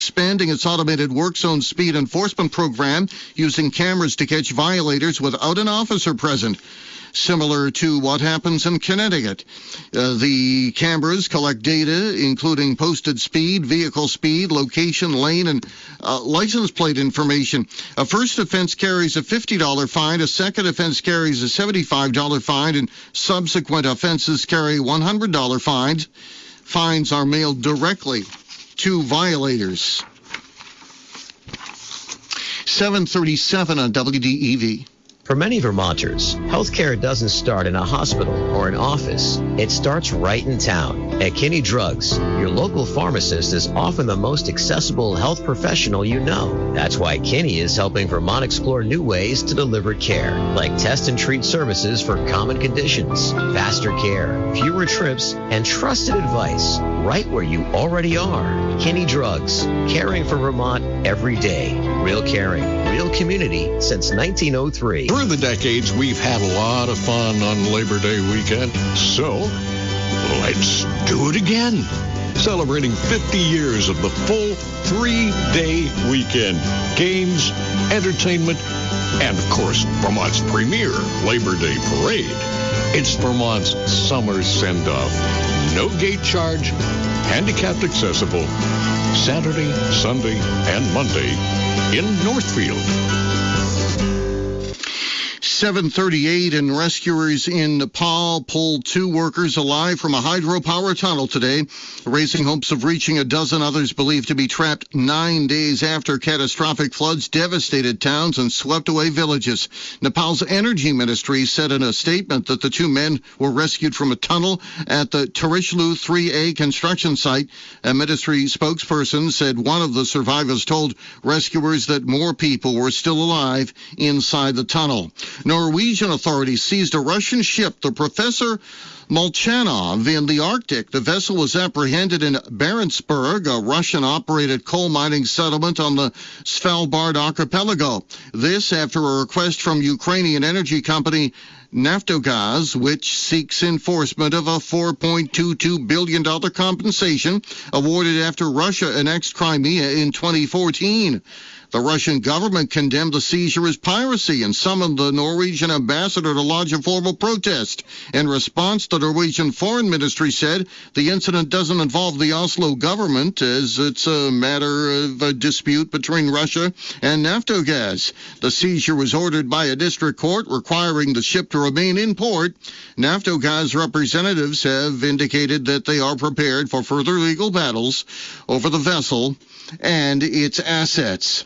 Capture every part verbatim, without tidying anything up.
expanding its automated work zone speed enforcement program using cameras to catch violators without an officer present, similar to what happens in Connecticut. Uh, the cameras collect data, including posted speed, vehicle speed, location, lane, and uh, license plate information. A first offense carries a fifty dollars fine, a second offense carries a seventy-five dollars fine, and subsequent offenses carry one hundred dollars fines. Fines are mailed directly to violators. seven thirty-seven on W D E V. For many Vermonters, healthcare doesn't start in a hospital or an office. It starts right in town. At Kinney Drugs, your local pharmacist is often the most accessible health professional you know. That's why Kinney is helping Vermont explore new ways to deliver care, like test and treat services for common conditions, faster care, fewer trips, and trusted advice right where you already are. Kinney Drugs, caring for Vermont every day. Real caring, real community since nineteen oh three. Through the decades, we've had a lot of fun on Labor Day weekend, so let's do it again. Celebrating fifty years of the full three-day weekend. Games, entertainment, and, of course, Vermont's premier Labor Day parade. It's Vermont's summer send-off. No gate charge, handicapped accessible, Saturday, Sunday, and Monday in Northfield. seven thirty-eight, and rescuers in Nepal pulled two workers alive from a hydropower tunnel today, raising hopes of reaching a dozen others believed to be trapped nine days after catastrophic floods devastated towns and swept away villages. Nepal's energy ministry said in a statement that the two men were rescued from a tunnel at the Tarishlu three A construction site. A ministry spokesperson said one of the survivors told rescuers that more people were still alive inside the tunnel. Norwegian authorities seized a Russian ship, the Professor Molchanov, in the Arctic. The vessel was apprehended in Barentsburg, a Russian-operated coal mining settlement on the Svalbard archipelago. This after a request from Ukrainian energy company Naftogaz, which seeks enforcement of a four point two two billion dollars compensation awarded after Russia annexed Crimea in twenty fourteen. The Russian government condemned the seizure as piracy and summoned the Norwegian ambassador to lodge a formal protest. In response, the Norwegian Foreign Ministry said the incident doesn't involve the Oslo government, as it's a matter of a dispute between Russia and Naftogaz. The seizure was ordered by a district court requiring the ship to remain in port. Naftogaz representatives have indicated that they are prepared for further legal battles over the vessel and its assets.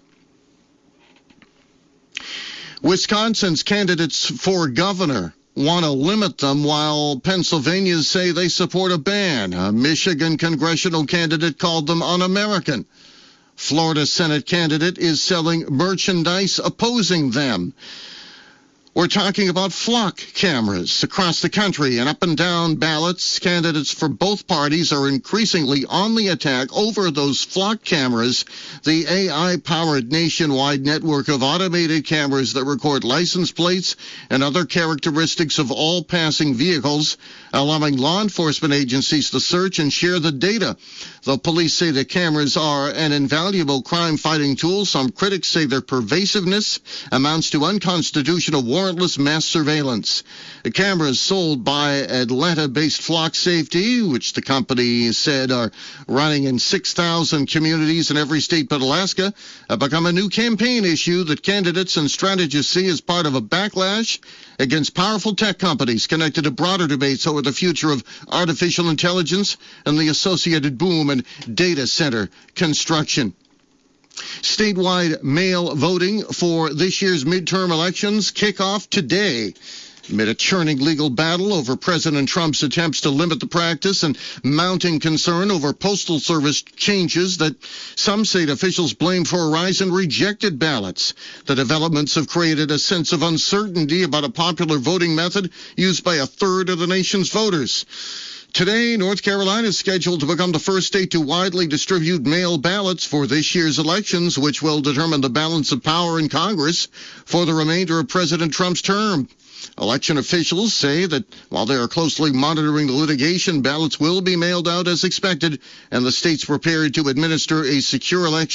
Wisconsin's candidates for governor want to limit them, while Pennsylvanians say they support a ban. A Michigan congressional candidate called them un-American. Florida Senate candidate is selling merchandise opposing them. We're talking about flock cameras across the country and up and down ballots. Candidates for both parties are increasingly on the attack over those flock cameras, the A I-powered nationwide network of automated cameras that record license plates and other characteristics of all passing vehicles, allowing law enforcement agencies to search and share the data. The police say the cameras are an invaluable crime-fighting tool. Some critics say their pervasiveness amounts to unconstitutional warrantless mass surveillance. The cameras sold by Atlanta-based Flock Safety, which the company said are running in six thousand communities in every state but Alaska, have become a new campaign issue that candidates and strategists see as part of a backlash against powerful tech companies connected to broader debates over the future of artificial intelligence and the associated boom in data center construction. Statewide mail voting for this year's midterm elections kick off today. Amid a churning legal battle over President Trump's attempts to limit the practice and mounting concern over Postal Service changes that some state officials blame for a rise in rejected ballots. The developments have created a sense of uncertainty about a popular voting method used by a third of the nation's voters. Today, North Carolina is scheduled to become the first state to widely distribute mail ballots for this year's elections, which will determine the balance of power in Congress for the remainder of President Trump's term. Election officials say that while they are closely monitoring the litigation, ballots will be mailed out as expected, and the state's prepared to administer a secure election